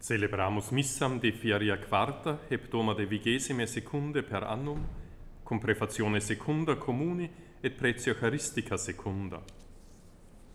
Celebramus missam de feria quarta, heptoma de 22 per annum, cum prefatione secunda communi et pretio charistica secunda.